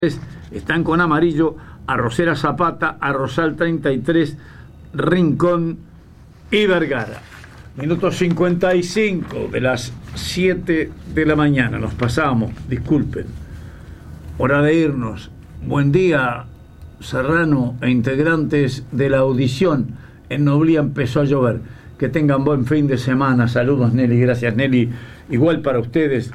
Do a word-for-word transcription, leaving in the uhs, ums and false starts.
Están con amarillo Arrocera Zapata, Arrozal treinta y tres, Rincón y Vergara. Minuto cincuenta y cinco de las siete de la mañana. Nos pasamos, disculpen. Hora de irnos. Buen día, Serrano e integrantes de la audición. En Noblía empezó a llover. Que tengan buen fin de semana. Saludos, Nelly. Gracias, Nelly. Igual para ustedes.